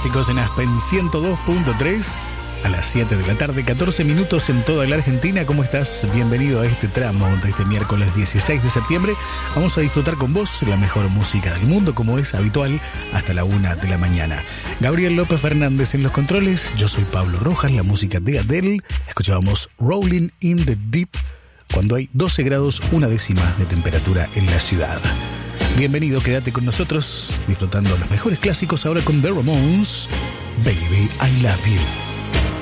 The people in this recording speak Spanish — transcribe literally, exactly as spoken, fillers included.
clásicos en Aspen ciento dos punto tres a las siete de la tarde, catorce minutos en toda la Argentina. ¿Cómo estás? Bienvenido a este tramo de este miércoles dieciséis de septiembre. Vamos a disfrutar con vos la mejor música del mundo, como es habitual, hasta la una de la mañana. Gabriel López Fernández en los controles. Yo soy Pablo Rojas, la música de Adele. Escuchábamos Rolling in the Deep, cuando hay doce grados, una décima de temperatura en la ciudad. Bienvenido, quédate con nosotros, disfrutando los mejores clásicos ahora con The Ramones. Baby, I Love You.